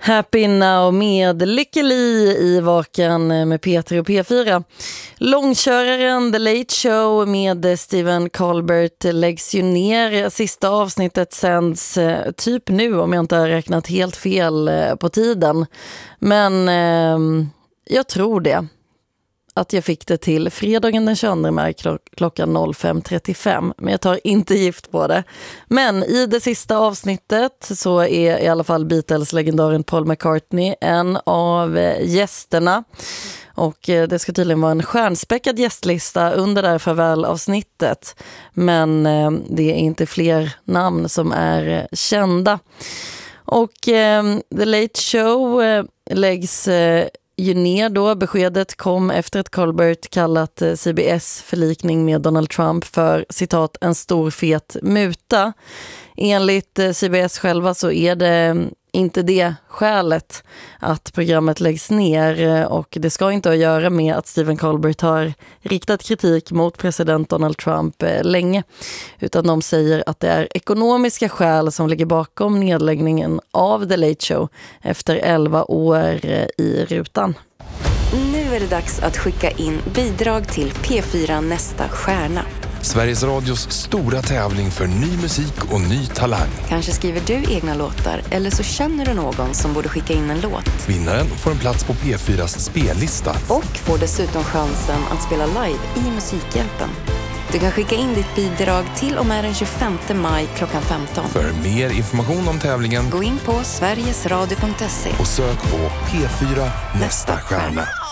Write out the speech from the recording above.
Happy Now med Lykke Li i Vaken med Peter och P4. Långköraren The Late Show med Stephen Colbert läggs ju ner. Sista avsnittet sänds typ nu, om jag inte har räknat helt fel på tiden. Men jag tror det. Att jag fick det till fredagen den 22 maj klockan 05.35. Men jag tar inte gift på det. Men i det sista avsnittet så är i alla fall Beatles-legendaren Paul McCartney en av gästerna. Och det ska tydligen vara en stjärnspäckad gästlista under det här farvälavsnittet. Men det är inte fler namn som är kända. Och The Late Show läggs ju ner då. Beskedet kom efter att Colbert kallat CBS förlikning med Donald Trump för, citat, en stor fet muta. Enligt CBS själva så är det inte det skälet att programmet läggs ner, och det ska inte att göra med att Stephen Colbert har riktat kritik mot president Donald Trump länge, utan de säger att det är ekonomiska skäl som ligger bakom nedläggningen av The Late Show efter 11 år i rutan. Nu är det dags att skicka in bidrag till P4 Nästa stjärna. Sveriges Radios stora tävling för ny musik och ny talang. Kanske skriver du egna låtar, eller så känner du någon som borde skicka in en låt. Vinnaren får en plats på P4s spellista. Och får dessutom chansen att spela live i Musikhjälpen. Du kan skicka in ditt bidrag till och med den 25 maj klockan 15. För mer information om tävlingen, gå in på sverigesradio.se och sök på P4 Nästa stjärna.